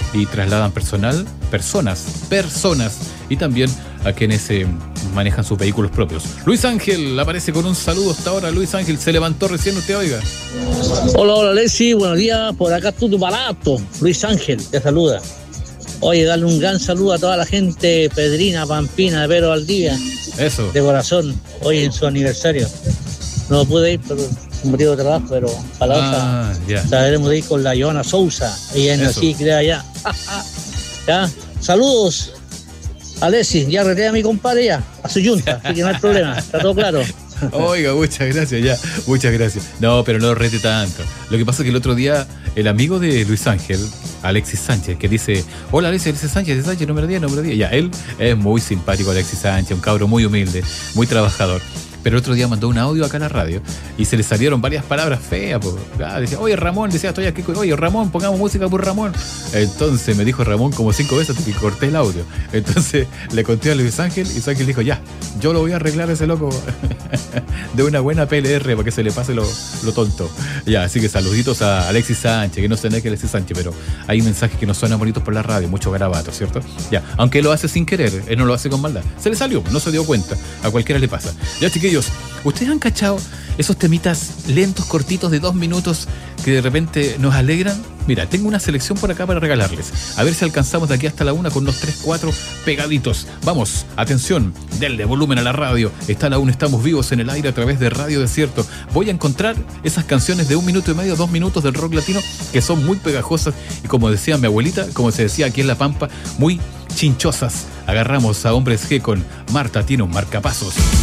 y trasladan personas, y también a quienes manejan sus vehículos propios. Luis Ángel aparece con un saludo hasta ahora. Luis Ángel, se levantó recién, usted oiga. Hola, Alexis, buenos días, por acá tu barato. Luis Ángel te saluda. Oye, darle un gran saludo a toda la gente pedrina, pampina, de Pedro Valdivia. Eso. De corazón, hoy en su aniversario. No pude ir por un motivo de trabajo, pero para la otra sabremos de ir con la Joana Sousa. Ella es así, crea allá. ¿Ya? Saludos, Alexis, ya reté a mi compadre ya, a su yunta, así que no hay problema, está todo claro. Oiga, muchas gracias. No, pero no rete tanto. Lo que pasa es que el otro día, el amigo de Luis Ángel, Alexis Sánchez, que dice, hola Alexis Sánchez, número 10. Ya, él es muy simpático, Alexis Sánchez, un cabro muy humilde, muy trabajador. Pero el otro día mandó un audio acá a la radio y se le salieron varias palabras feas. Decía, oye Ramón, estoy aquí, oye Ramón, pongamos música por Ramón. Entonces me dijo Ramón como 5 veces hasta que corté el audio. Entonces le conté a Luis Ángel y Luis Ángel dijo, ya, yo lo voy a arreglar a ese loco de una buena PLR para que se le pase lo tonto. Ya, así que saluditos a Alexis Sánchez, que no sé nada que Alexis Sánchez, pero hay mensajes que no suenan bonitos por la radio, mucho garabato, ¿cierto? Ya, aunque él lo hace sin querer, él no lo hace con maldad. Se le salió, no se dio cuenta, a cualquiera le pasa. Ya, chiquillos, ¿ustedes han cachado esos temitas lentos, cortitos de 2 minutos que de repente nos alegran? Mira, tengo una selección por acá para regalarles. A ver si alcanzamos de aquí hasta la 1 con unos 3, 4 pegaditos. Vamos, atención, denle volumen a la radio. Está la 1, estamos vivos en el aire a través de Radio Desierto. Voy a encontrar esas canciones de 1 minuto y medio, 2 minutos del rock latino que son muy pegajosas y, como decía mi abuelita, como se decía aquí en La Pampa, muy chinchosas. Agarramos a Hombres G con Marta tiene un marcapasos.